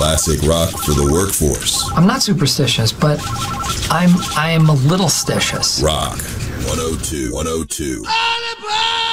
Classic rock for the workforce. I'm not superstitious, but I am a little stitious. Rock 102. 102.